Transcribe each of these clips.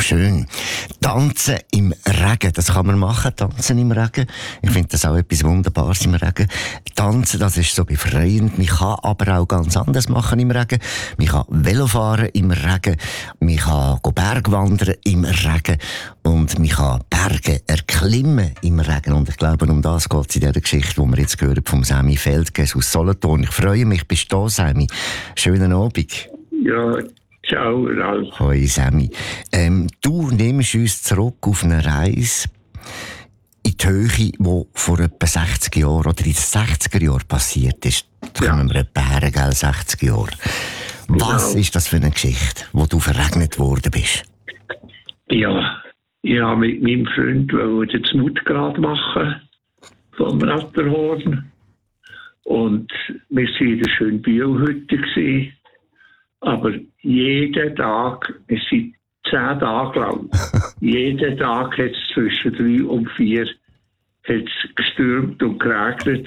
schön. Tanzen im Regen, das kann man machen, tanzen im Regen. Ich finde das auch etwas Wunderbares im Regen. Tanzen, das ist so befreiend. Man kann aber auch ganz anders machen im Regen. Man kann Velofahren im Regen. Man kann Bergwandern im Regen. Und man kann Berge erklimmen im Regen. Und ich glaube, um das geht es in dieser Geschichte, die wir jetzt gehört vom Semi Feldges aus Solothurn. Ich freue mich, bist du da, Semi. Schönen Abend. Ja, ciao, Ralf. Hoi, Semi. Du nimmst uns zurück auf eine Reise in die Höhe, die vor etwa 60 Jahren oder in den 60er Jahren passiert ist. Da kommen wir etwa her, gell, 60 Jahre. Was ist das für eine Geschichte, wo du verregnet worden bist? Ja, ich habe mit meinem Freund den Zmutgrad machen vom Matterhorn. Und wir waren in der schönen Bielhütte gewesen. Aber jeden Tag, es sind 10 Tage lang, jeden Tag hat es zwischen 3 und 4 hat's gestürmt und geregnet.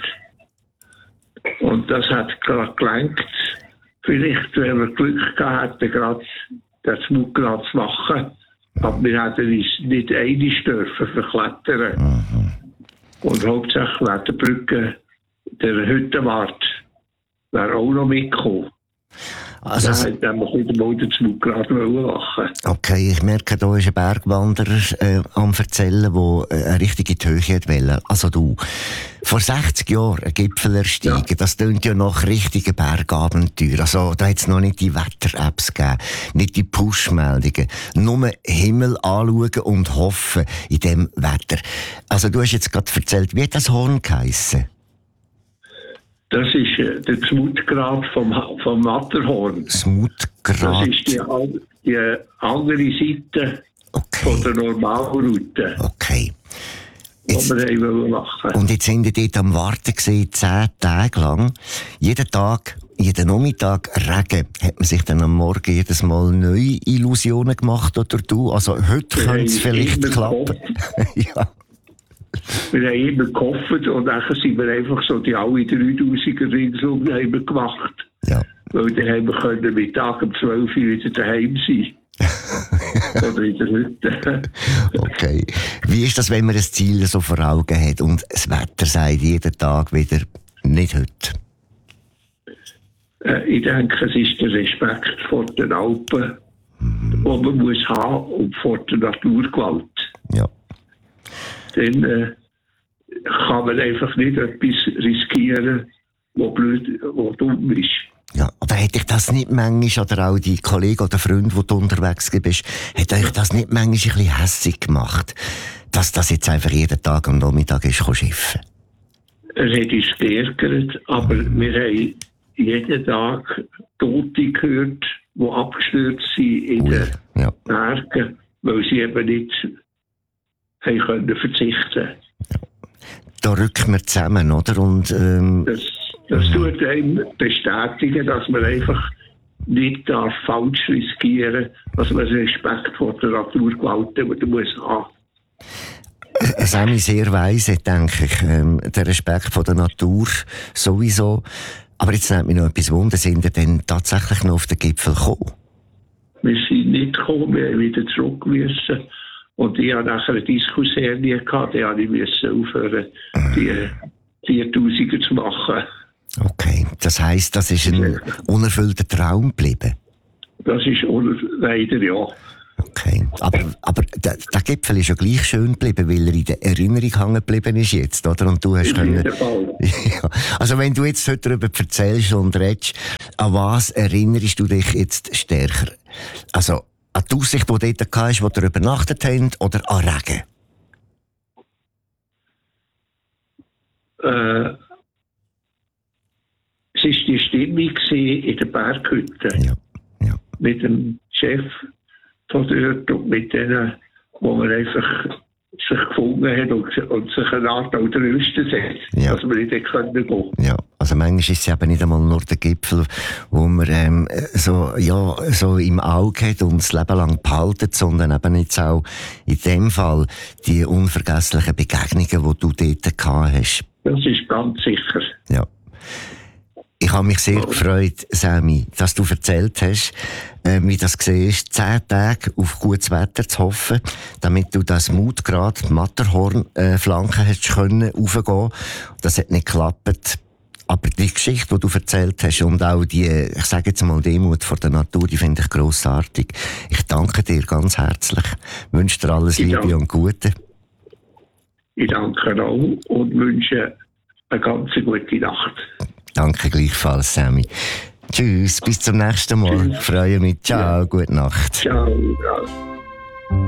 Und das hat gerade gelangt. Vielleicht, wenn wir Glück gehabt hätten, gerade das Mutgrad zu machen. Aber wir hätten uns nicht einig dürfen verklettern. Und hauptsächlich wäre der Brücke, der Hüttenwart, wäre auch noch mitgekommen. Also, dann muss ich den Mut zum gerade machen. Okay, ich merke, da ist ein Bergwanderer am Erzählen, der eine richtige Höhe wollte. Also du, vor 60 Jahren einen Gipfel ersteigen, das tönt ja nach richtigen Bergabenteuer. Also da hat es noch nicht die Wetter-Apps gegeben, nicht die Push-Meldungen. Nur Himmel anschauen und hoffen in diesem Wetter. Also du hast jetzt gerade erzählt, wie hat das Horn geheissen? Das ist der Zmutgrad vom Matterhorn. Zmutgrad? Das ist die andere Seite von der Normalroute. Okay. Jetzt, die wir machen wollten. Und jetzt sind wir dort am Warten gewesen, 10 Tage lang. Jeden Tag, jeden Nachmittag Regen. Hat man sich dann am Morgen jedes Mal neue Illusionen gemacht, oder du? Also heute könnte es vielleicht klappen. Ja. Wir haben immer gehofft und dann sind wir einfach so die alle 3000er ringsum gemacht. Ja. Weil dann haben wir können Mittag um 12 Uhr wieder daheim sein. Oder in der Hütte. Okay. Wie ist das, wenn man ein Ziel so vor Augen hat und das Wetter sagt jeden Tag wieder, nicht heute? Ich denke, es ist der Respekt vor den Alpen, den man muss haben und vor der Naturgewalt. Ja. Dann kann man einfach nicht etwas riskieren, was dumm ist. Ja, aber hätte ich das nicht manchmal, oder auch die Kollegen oder Freunde, die du unterwegs bist, hätte euch das nicht manchmal ein bisschen hässig gemacht, dass das jetzt einfach jeden Tag am Nachmittag ist, schiffen? Er hat uns geärgert, aber wir haben jeden Tag Tote gehört, die abgestürzt sind in den Bergen, weil sie eben nicht können verzichten. Ja. Da rücken wir zusammen, oder? Und, das tut einem bestätigen, dass man einfach nicht falsch riskieren darf, dass man Respekt vor der Naturgewalt muss haben. Semi, sehr weise, denke ich. Der Respekt vor der Natur sowieso. Aber jetzt nimmt mich noch etwas Wunder, sind ihr denn tatsächlich noch auf den Gipfel gekommen? Wir sind nicht gekommen, wir haben wieder zurück müssen. Und ich hatte nachher eine Diskusserie gehabt, die habe ich aufhören, die 4000er zu machen. Okay, das heisst, das ist ein unerfüllter Traum geblieben? Das ist leider, ja. Okay, aber der Gipfel ist ja gleich schön geblieben, weil er in der Erinnerung hängen geblieben ist jetzt, oder? Und du hast können... Ja. Also wenn du jetzt heute darüber erzählst und redest, an was erinnerst du dich jetzt stärker? Also an die Aussicht, die dort hast, wo ihr übernachtet habt, oder an Regen? Es war die Stimmung in der Berghütte. Ja. Mit dem Chef von dort und mit denen, wo man einfach sich gefunden hat und sich eine Art auch trösten hat, dass wir nicht gehen können. Ja, also manchmal ist es eben nicht einmal nur der Gipfel, wo man so im Auge hat und das Leben lang behalten, sondern eben jetzt auch in dem Fall die unvergesslichen Begegnungen, die du dort gehabt hast. Das ist ganz sicher. Ja. Ich habe mich sehr gefreut, Sammy, dass du erzählt hast, wie das siehst, 10 Tage auf gutes Wetter zu hoffen, damit du das Mutgrad, die Matterhorn-Flanken hast können, raufgehen. Das hat nicht geklappt. Aber die Geschichte, die du erzählt hast und auch die, ich sage jetzt mal, Demut vor der Natur, die finde ich grossartig. Ich danke dir ganz herzlich. Ich wünsche dir alles Liebe und Gute. Ich danke auch und wünsche eine ganz gute Nacht. Danke gleichfalls, Sammy. Tschüss, bis zum nächsten Mal. Ich freue mich. Ciao, gute Nacht. Ciao.